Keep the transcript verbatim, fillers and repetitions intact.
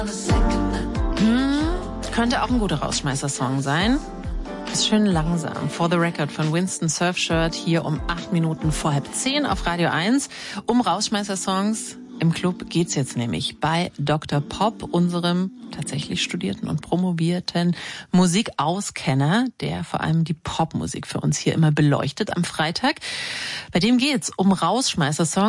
Hm, könnte auch ein guter Rausschmeißer-Song sein. Ist schön langsam. For the Record von Winston Surfshirt hier um acht Minuten vor halb zehn auf Radio eins. Um Rausschmeißer-Songs im Club geht's jetzt nämlich bei Doktor Pop, unserem tatsächlich studierten und promovierten Musikauskenner, der vor allem die Popmusik für uns hier immer beleuchtet am Freitag. Bei dem geht's um Rausschmeißer-Songs.